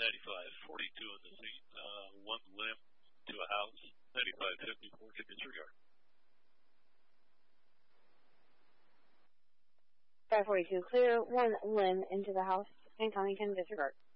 9542 in the seat, one limb to a house, 9554 to disregard. 542 clear, one limb into the house, and Tommy can disregard.